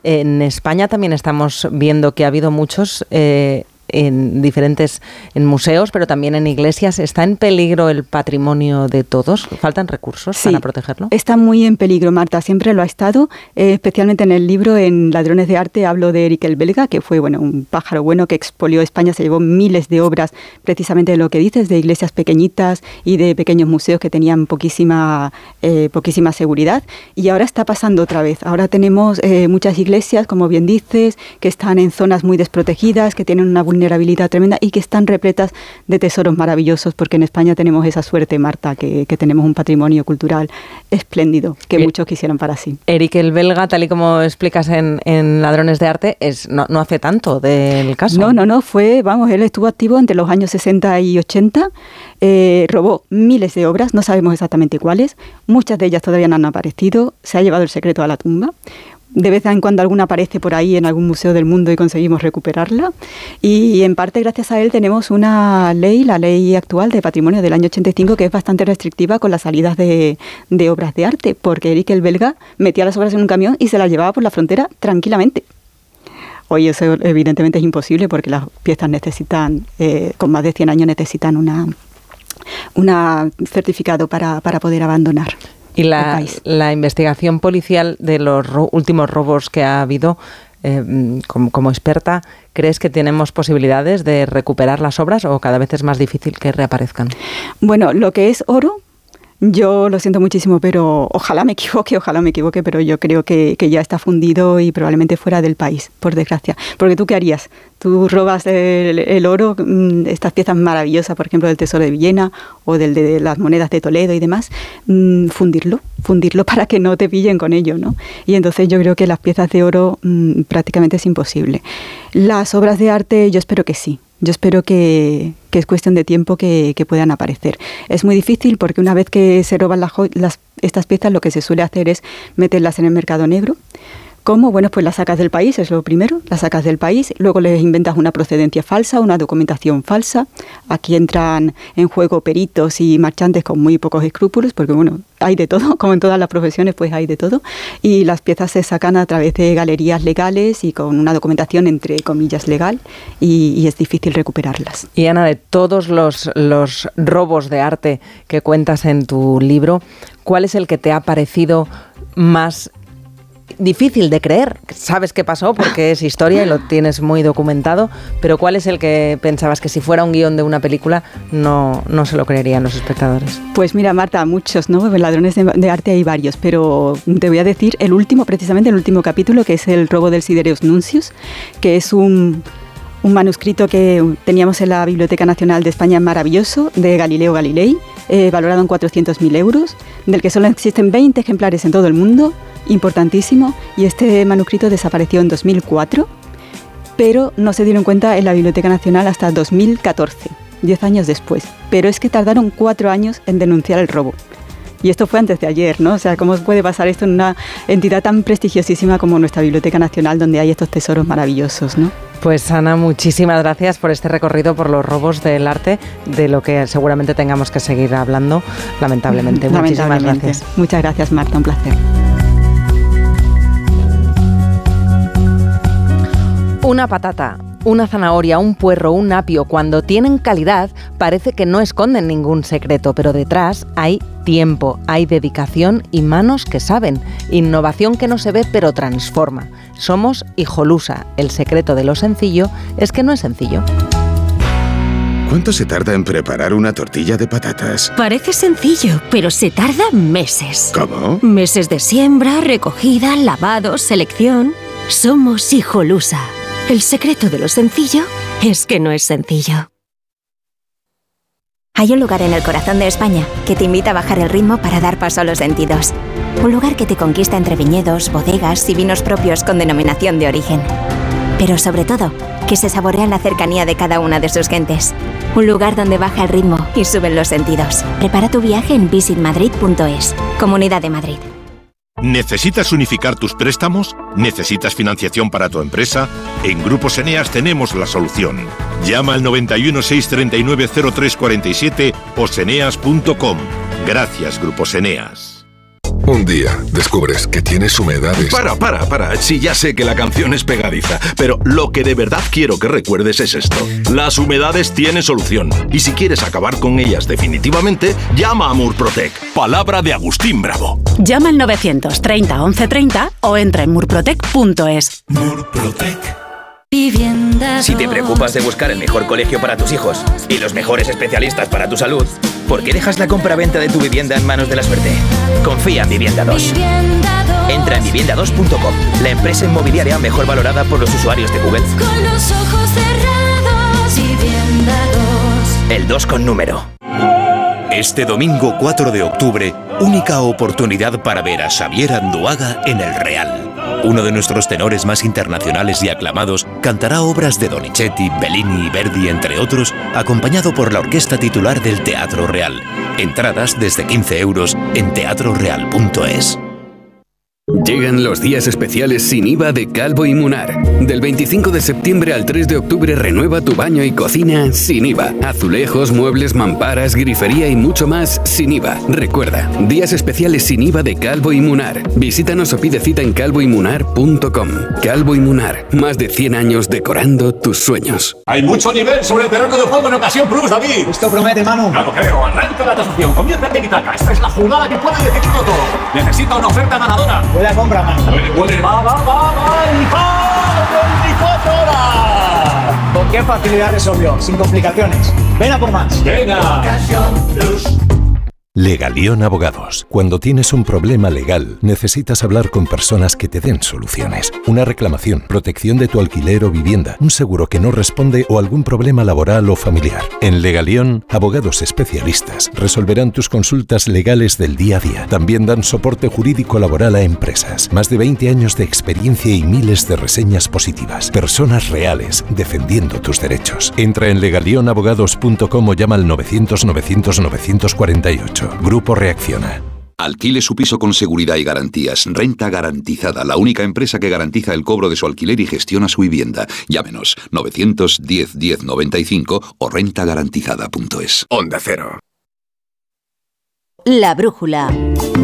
En España también estamos viendo que ha habido muchos en museos, pero también en iglesias. ¿Está en peligro el patrimonio de todos? ¿Faltan recursos para protegerlo? Está muy en peligro, Marta. Siempre lo ha estado. Especialmente en el libro, en Ladrones de Arte, hablo de Eric el Belga, que fue un pájaro bueno que expolió España. Se llevó miles de obras, precisamente de lo que dices, de iglesias pequeñitas y de pequeños museos que tenían poquísima seguridad. Y ahora está pasando otra vez. Ahora tenemos muchas iglesias, como bien dices, que están en zonas muy desprotegidas, que tienen una vulnerabilidad tremenda y que están repletas de tesoros maravillosos, porque en España tenemos esa suerte, Marta, que tenemos un patrimonio cultural espléndido, que muchos quisieran para sí. Eric el Belga, tal y como explicas en Ladrones de Arte, no hace tanto del caso. No, él estuvo activo entre los años 60 y 80, robó miles de obras, no sabemos exactamente cuáles, muchas de ellas todavía no han aparecido, se ha llevado el secreto a la tumba. De vez en cuando alguna aparece por ahí en algún museo del mundo y conseguimos recuperarla. Y en parte gracias a él tenemos una ley, la ley actual de patrimonio del año 85, que es bastante restrictiva con las salidas de obras de arte, porque Eric el Belga metía las obras en un camión y se las llevaba por la frontera tranquilamente. Hoy eso evidentemente es imposible porque las piezas necesitan, con más de 100 años necesitan un certificado para poder abandonar. Y la investigación policial de los últimos robos que ha habido, como experta, ¿crees que tenemos posibilidades de recuperar las obras o cada vez es más difícil que reaparezcan? Bueno, lo que es oro, yo lo siento muchísimo, pero ojalá me equivoque, pero yo creo que ya está fundido y probablemente fuera del país, por desgracia. Porque ¿tú qué harías? Tú robas el oro, estas piezas maravillosas, por ejemplo, del Tesoro de Villena o de las monedas de Toledo y demás, fundirlo para que no te pillen con ello, ¿no? Y entonces yo creo que las piezas de oro prácticamente es imposible. Las obras de arte yo espero que sí. Yo espero que es cuestión de tiempo que puedan aparecer. Es muy difícil porque una vez que se roban estas piezas, lo que se suele hacer es meterlas en el mercado negro. ¿Cómo? Bueno, pues las sacas del país, es lo primero, las sacas del país, luego les inventas una procedencia falsa, una documentación falsa. Aquí entran en juego peritos y marchantes con muy pocos escrúpulos, porque bueno, hay de todo, como en todas las profesiones, pues hay de todo. Y las piezas se sacan a través de galerías legales y con una documentación, entre comillas, legal, y es difícil recuperarlas. Y Ana, de todos los robos de arte que cuentas en tu libro, ¿cuál es el que te ha parecido más difícil de creer? Sabes qué pasó porque es historia y lo tienes muy documentado, pero ¿cuál es el que pensabas que si fuera un guión de una película no se lo creerían los espectadores? Pues mira, Marta, muchos, ¿no? Ladrones de arte hay varios, pero te voy a decir el último capítulo, que es el robo del Sidereus Nuncius, que es un manuscrito que teníamos en la Biblioteca Nacional de España maravilloso, de Galileo Galilei, valorado en 400.000 euros, del que solo existen 20 ejemplares en todo el mundo, importantísimo, y este manuscrito desapareció en 2004, pero no se dieron cuenta en la Biblioteca Nacional hasta 2014, 10 años después. Pero es que tardaron 4 años en denunciar el robo. Y esto fue antes de ayer, ¿no? O sea, ¿cómo puede pasar esto en una entidad tan prestigiosísima como nuestra Biblioteca Nacional, donde hay estos tesoros maravillosos, ¿no? Pues Ana, muchísimas gracias por este recorrido por los robos del arte, de lo que seguramente tengamos que seguir hablando, lamentablemente. Muchísimas gracias. Muchas gracias, Marta, un placer. Una patata, una zanahoria, un puerro, un apio, cuando tienen calidad, parece que no esconden ningún secreto, pero detrás hay tiempo, hay dedicación y manos que saben. Innovación que no se ve, pero transforma. Somos Hijolusa. El secreto de lo sencillo es que no es sencillo. ¿Cuánto se tarda en preparar una tortilla de patatas? Parece sencillo, pero se tarda meses. ¿Cómo? Meses de siembra, recogida, lavado, selección. Somos Hijolusa. El secreto de lo sencillo es que no es sencillo. Hay un lugar en el corazón de España que te invita a bajar el ritmo para dar paso a los sentidos. Un lugar que te conquista entre viñedos, bodegas y vinos propios con denominación de origen. Pero sobre todo, que se saborea la cercanía de cada una de sus gentes. Un lugar donde baja el ritmo y suben los sentidos. Prepara tu viaje en visitmadrid.es. Comunidad de Madrid. ¿Necesitas unificar tus préstamos? ¿Necesitas financiación para tu empresa? En Grupos Eneas tenemos la solución. Llama al 91 639 0347 o seneas.com. Gracias, Grupos Eneas. Un día descubres que tienes humedades. Para. Sí, ya sé que la canción es pegadiza, pero lo que de verdad quiero que recuerdes es esto. Las humedades tienen solución. Y si quieres acabar con ellas definitivamente, llama a Murprotec. Palabra de Agustín Bravo. Llama al 930 1130 o entra en murprotec.es. Murprotec. Si te preocupas de buscar el mejor colegio para tus hijos y los mejores especialistas para tu salud, ¿por qué dejas la compra-venta de tu vivienda en manos de la suerte? Confía en Vivienda 2. Entra en vivienda2.com, la empresa inmobiliaria mejor valorada por los usuarios de Google. Con los ojos cerrados, Vivienda 2. El 2 con número. Este domingo 4 de octubre, única oportunidad para ver a Xavier Anduaga en El Real. Uno de nuestros tenores más internacionales y aclamados cantará obras de Donizetti, Bellini y Verdi, entre otros, acompañado por la orquesta titular del Teatro Real. Entradas desde 15 euros en teatroreal.es. Llegan los días especiales sin IVA de Calvo y Munar. Del 25 de septiembre al 3 de octubre renueva tu baño y cocina sin IVA. Azulejos, muebles, mamparas, grifería y mucho más sin IVA. Recuerda, días especiales sin IVA de Calvo y Munar. Visítanos o pide cita en calvoymunar.com. Calvo y Munar, más de 100 años decorando tus sueños. Hay mucho nivel sobre el terreno de juego en ocasión Plus, David. Esto promete, Manu. Claro, creo. Arranca la tasación. Comienza el tiki-taka. Esta es la jugada que puede decidirlo todo. Necesita una oferta ganadora. Buena compra, Manu. Va. 24 horas. ¿Con qué facilidad resolvió? Sin complicaciones. Ven a por más. Venga. Legalión Abogados. Cuando tienes un problema legal, necesitas hablar con personas que te den soluciones. Una reclamación, protección de tu alquiler o vivienda, un seguro que no responde o algún problema laboral o familiar. En Legalión, abogados especialistas resolverán tus consultas legales del día a día. También dan soporte jurídico laboral a empresas. Más de 20 años de experiencia y miles de reseñas positivas. Personas reales defendiendo tus derechos. Entra en legalionabogados.com o llama al 900-900-948. Grupo Reacciona. Alquile su piso con seguridad y garantías. Renta Garantizada, la única empresa que garantiza el cobro de su alquiler y gestiona su vivienda. Llámenos 910 1095 o rentagarantizada.es. Onda Cero. La brújula.